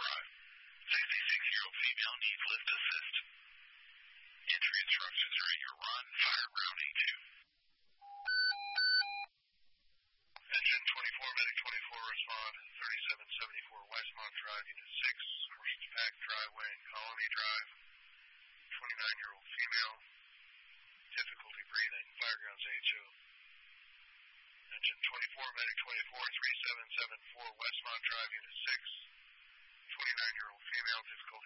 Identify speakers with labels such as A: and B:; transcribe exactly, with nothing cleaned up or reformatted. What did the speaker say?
A: Drive. sixty-six-year-old female needs lift assist. Entry instructions are at your run, fire ground A two.
B: Engine twenty-four, medic twenty-four, respond. thirty-seven seventy-four Westmont Drive, Unit six, Horseback Driveway and Colony Drive. twenty-nine-year-old female. Difficulty breathing, fire grounds A two. Engine twenty-four, medic twenty-four, thirty-seven seventy-four Westmont Drive, Unit six. twenty-nine-year-old female, difficulty